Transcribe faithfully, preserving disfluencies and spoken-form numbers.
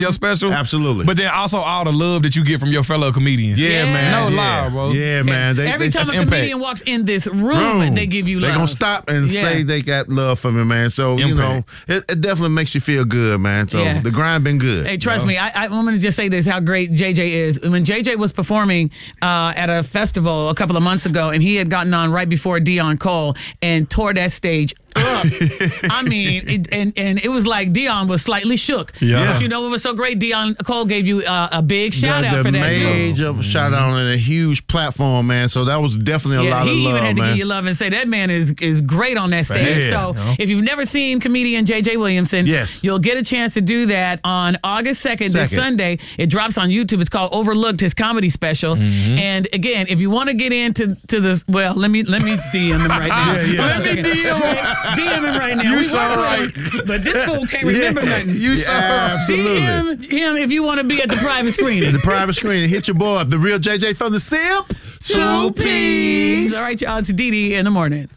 your special. Absolutely. But then also all the love that you get from your fellow comedians. Yeah, Yeah. man. No yeah. lie, bro. Yeah, man. They, Every they, time a that's comedian impact. walks in this room, Room. they give you love. They're going to stop and Yeah. say they got love for me, man. So, you know, Impact. it, it definitely makes you feel good, man. So Yeah. the grind been good. Hey, trust me, I, I, I'm going to just say this, how great J J is. When J J was performing uh, at a festival a couple of months ago, and he had gotten on right before Dion Cole and tore that stage up. I mean, it, and, and it was like Dion was slightly shook. Yeah. But you know what was so great? Dion Cole gave you uh, a big shout the, out the for that, too. major shout out on a huge platform, man. So that was definitely a Yeah, lot he of love, even had to man. give you love and say that man is is great on that stage. Yeah. So Yeah. if you've never seen comedian J J Williamson, Yes. you'll get a chance to do that on August second, this Second. Sunday. It drops on YouTube. It's called Overlooked, his comedy special. Mm-hmm. And again, if you want to get into to this, well, let me let me D M him right now. Yeah, yeah. Hold on a Let me second. D M him. D M him right now. You We so working right. on it, but this fool can't remember Yeah, nothing. you so right. Absolutely. D M him if you want to be at the private screening. The private screen. Hit your boy up. The real J J from the Sip. Two Peas. All right, y'all. It's Dee Dee in the morning.